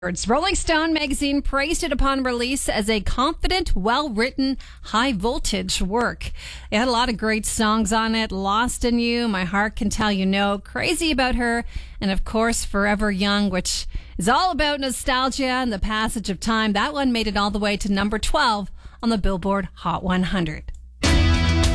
Rolling Stone magazine praised it upon release as a confident, well-written, high-voltage work. It had a lot of great songs on it. Lost in You, My Heart Can Tell You No, Crazy About Her, and of course, Forever Young, which is all about nostalgia and the passage of time. That one made it all the way to number 12 on the Billboard Hot 100.